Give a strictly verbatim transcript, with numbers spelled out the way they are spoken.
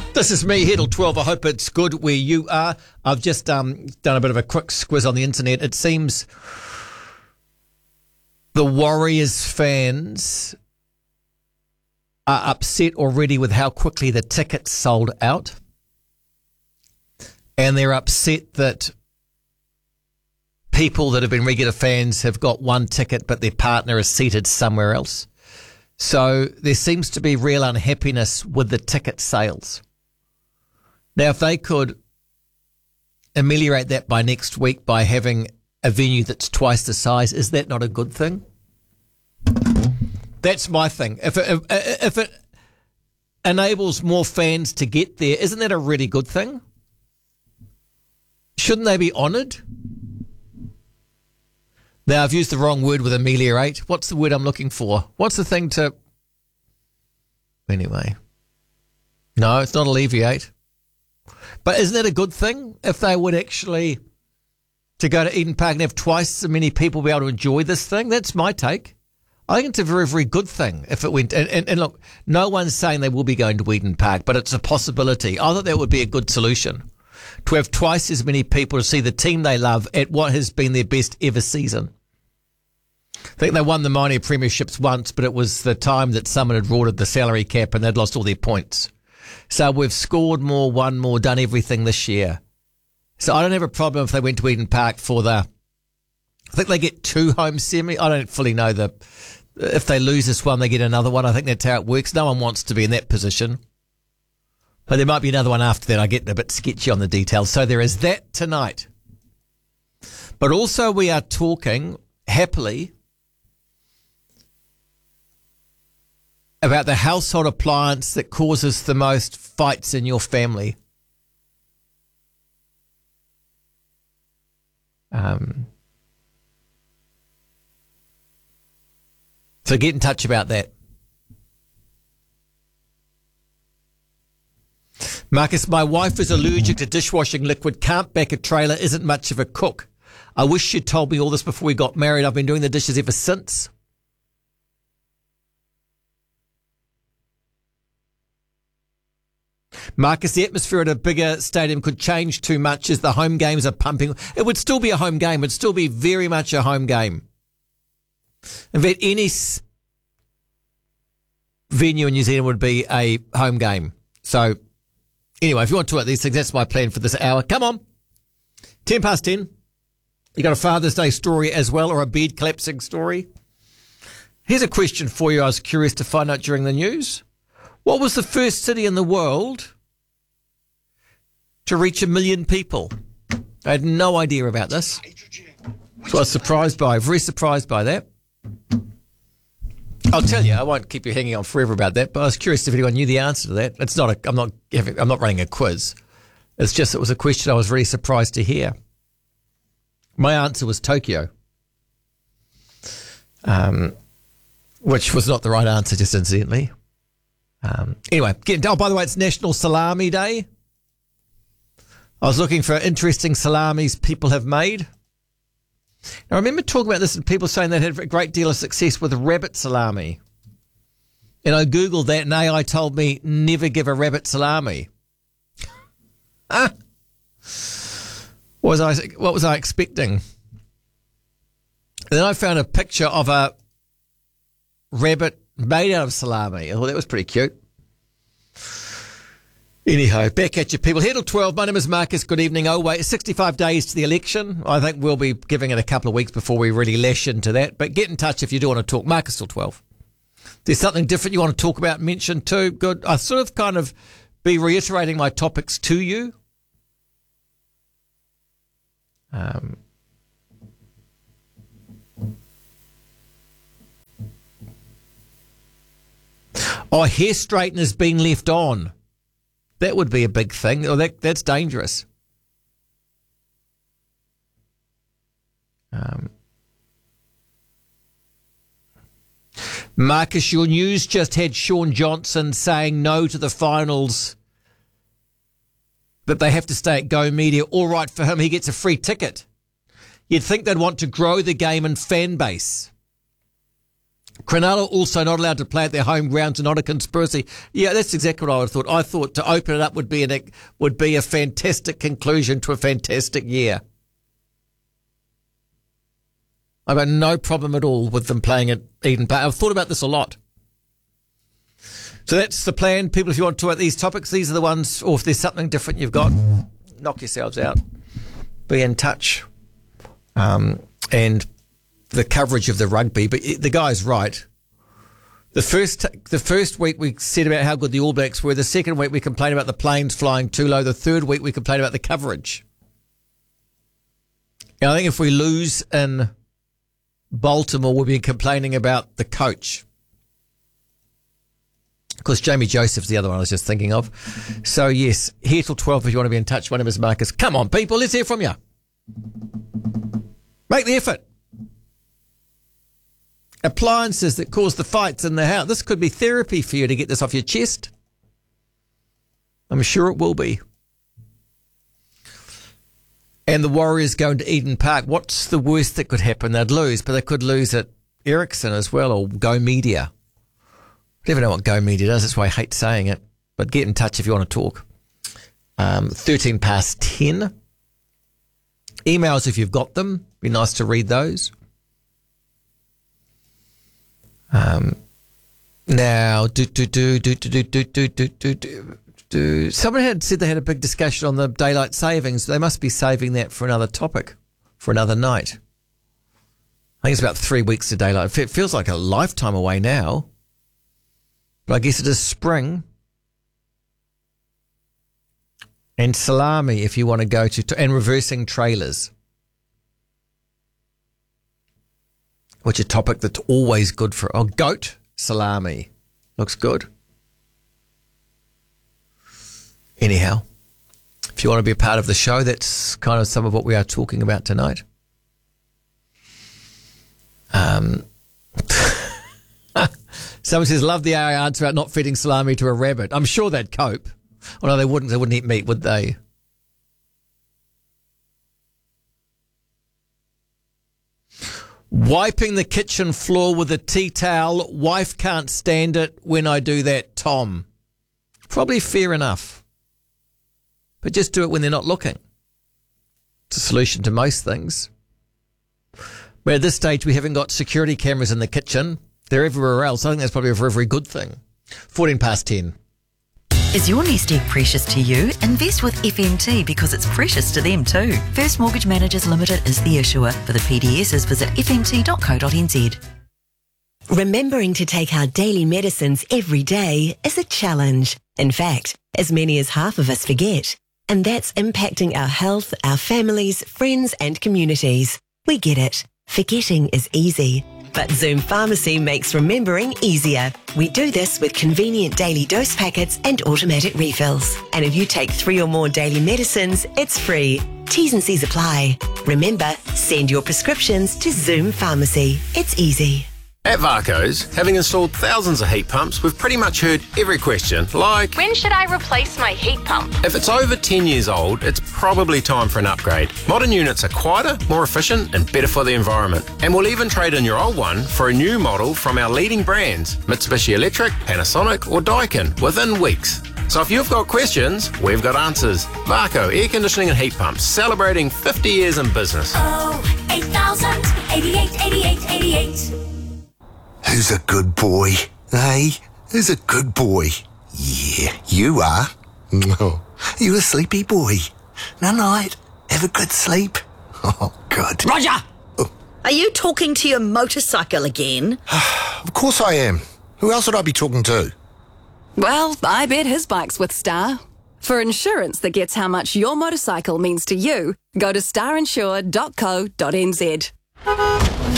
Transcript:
This is me, Heddle twelve. I hope it's good where you are. I've just um, done a bit of a quick squiz on the internet. It seems the Warriors fans are upset already with how quickly the tickets sold out. And they're upset that people that have been regular fans have got one ticket, but their partner is seated somewhere else. So there seems to be real unhappiness with the ticket sales. Now, if they could ameliorate that by next week by having a venue that's twice the size, is that not a good thing? That's my thing. If it, if, if it enables more fans to get there, isn't that a really good thing? Shouldn't they be honoured? Now, I've used the wrong word with ameliorate. What's the word I'm looking for? What's the thing to... Anyway. No, it's not alleviate. But isn't it a good thing if they would actually, to go to Eden Park and have twice as many people be able to enjoy this thing? That's my take. I think it's a very, very good thing if it went. And, and, and look, no one's saying they will be going to Eden Park, but it's a possibility. I thought that would be a good solution, to have twice as many people to see the team they love at what has been their best ever season. I think they won the minor premierships once, but it was the time that someone had rorted the salary cap and they'd lost all their points. So we've scored more, won more, done everything this year. So I don't have a problem if they went to Eden Park for the... I think they get two home semi. I don't fully know the... If they lose this one, they get another one. I think that's how it works. No one wants to be in that position. But there might be another one after that. I get a bit sketchy on the details. So there is that tonight. But also we are talking, happily, about the household appliance that causes the most fights in your family. Um, so get in touch about that. Marcus, my wife is allergic to dishwashing liquid, can't back a trailer, isn't much of a cook. I wish she'd told me all this before we got married. I've been doing the dishes ever since. Marcus, the atmosphere at a bigger stadium could change too much as the home games are pumping. It would still be a home game. It would still be very much a home game. In fact, any s- venue in New Zealand would be a home game. So, anyway, if you want to talk about these things, that's my plan for this hour. Come on. ten past ten. You got a Father's Day story as well, or a bed collapsing story? Here's a question for you I was curious to find out during the news. What was the first city in the world to reach a million people? I had no idea about this. So I was surprised by, very surprised by that. I'll tell you, I won't keep you hanging on forever about that, but I was curious if anyone knew the answer to that. It's not a, I'm not, I'm not running a quiz. It's just, it was a question I was really surprised to hear. My answer was Tokyo. Um, which was not the right answer, just incidentally. Um, anyway, get, oh, by the way, it's National Salami Day. I was looking for interesting salamis people have made. Now, I remember talking about this and people saying they had a great deal of success with rabbit salami. And I Googled that and A I told me never give a rabbit salami. Ah. What was I, what was I expecting? And then I found a picture of a rabbit made out of salami. Oh, that was pretty cute. Anyhow, back at you people. Heddle twelve, my name is Marcus. Good evening. Oh, wait, sixty-five days to the election. I think we'll be giving it a couple of weeks before we really lash into that. But get in touch if you do want to talk. Marcus till twelve. If there's something different you want to talk about, mention too. Good. I sort of kind of be reiterating my topics to you. Um... Oh, hair straighteners being left on. That would be a big thing. Oh, that that's dangerous. Um, Marcus, your news just had Sean Johnson saying no to the finals, that they have to stay at Go Media. All right for him. He gets a free ticket. You'd think they'd want to grow the game and fan base. Cronulla also not allowed to play at their home grounds and not a conspiracy. Yeah, that's exactly what I would have thought. I thought to open it up would be an, would be a fantastic conclusion to a fantastic year. I've got no problem at all with them playing at Eden Park. I've thought about this a lot. So that's the plan. People, if you want to talk about these topics, these are the ones, or if there's something different you've got, knock yourselves out. Be in touch. Um, and the coverage of the rugby, but the guy's right. The first the first week we said about how good the All Blacks were. The second week we complained about the planes flying too low. The third week we complained about the coverage. And I think if we lose in Baltimore, we'll be complaining about the coach. Of course, Jamie Joseph's the other one I was just thinking of. So, yes, here till twelve if you want to be in touch. My name is Marcus. Come on, people, let's hear from you. Make the effort. Appliances that cause the fights in the house. This could be therapy for you to get this off your chest. I'm sure it will be. And the Warriors going to Eden Park. What's the worst that could happen? They'd lose, but they could lose at Ericsson as well, or Go Media. I never know what Go Media does. That's why I hate saying it. But get in touch if you want to talk. Um, thirteen past ten. Emails if you've got them. Be nice to read those. Um, now, do, do, do, do, do, do, do, do, do, do, do. Someone had said they had a big discussion on the daylight savings. They must be saving that for another topic, for another night. I think it's about three weeks to daylight. It feels like a lifetime away now. But I guess it is spring. And salami, if you want to go to, and reversing trailers. Which is a topic that's always good for, oh, goat salami. Looks good. Anyhow, if you want to be a part of the show, that's kind of some of what we are talking about tonight. Um, someone says, love the answer about not feeding salami to a rabbit. I'm sure they'd cope. Oh, no, they wouldn't. They wouldn't eat meat, would they? Wiping the kitchen floor with a tea towel. Wife can't stand it when I do that, Tom. Probably fair enough. But just do it when they're not looking. It's a solution to most things. But at this stage, we haven't got security cameras in the kitchen. They're everywhere else. I think that's probably a very, very good thing. fourteen past ten. Is your nest egg precious to you? Invest with F M T because it's precious to them too. First Mortgage Managers Limited is the issuer. For the P D Ss, visit f m t dot co dot n z. Remembering to take our daily medicines every day is a challenge. In fact, as many as half of us forget. And that's impacting our health, our families, friends and communities. We get it. Forgetting is easy. But Zoom Pharmacy makes remembering easier. We do this with convenient daily dose packets and automatic refills. And if you take three or more daily medicines, it's free. T's and C's apply. Remember, send your prescriptions to Zoom Pharmacy. It's easy. At Varco's, having installed thousands of heat pumps, we've pretty much heard every question, like, when should I replace my heat pump? If it's over ten years old, it's probably time for an upgrade. Modern units are quieter, more efficient, and better for the environment. And we'll even trade in your old one for a new model from our leading brands, Mitsubishi Electric, Panasonic, or Daikin, within weeks. So if you've got questions, we've got answers. Varco Air Conditioning and Heat Pumps, celebrating fifty years in business. Oh, eight thousand, eighty-eight, eighty-eight, eighty-eight. Who's a good boy? Hey, who's a good boy? Yeah, you are. Oh, you a sleepy boy. Night night. Have a good sleep. Oh, good. Roger! Oh. Are you talking to your motorcycle again? Of course I am. Who else would I be talking to? Well, I bet his bike's with Star. For insurance that gets how much your motorcycle means to you, go to star insure dot co dot n z.